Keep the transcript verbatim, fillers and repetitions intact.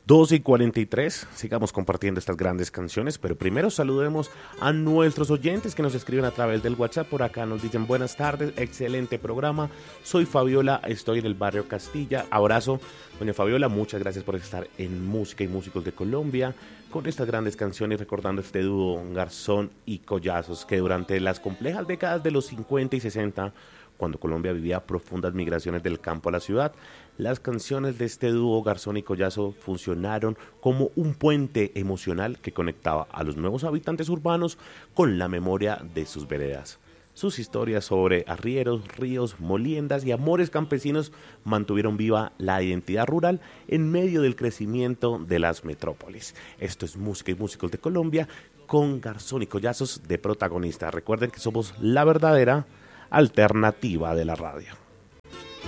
doce y cuarenta y tres, sigamos compartiendo estas grandes canciones, pero primero saludemos a nuestros oyentes que nos escriben a través del WhatsApp. Por acá nos dicen buenas tardes, excelente programa, soy Fabiola, estoy en el barrio Castilla, abrazo, doña Fabiola, muchas gracias por estar en Música y Músicos de Colombia, con estas grandes canciones, recordando este dúo Garzón y Collazos, que durante las complejas décadas de los cincuenta y sesenta, cuando Colombia vivía profundas migraciones del campo a la ciudad, las canciones de este dúo Garzón y Collazo funcionaron como un puente emocional que conectaba a los nuevos habitantes urbanos con la memoria de sus veredas. Sus historias sobre arrieros, ríos, moliendas y amores campesinos mantuvieron viva la identidad rural en medio del crecimiento de las metrópolis. Esto es Música y Músicos de Colombia con Garzón y Collazos de protagonistas. Recuerden que somos la verdadera alternativa de la radio.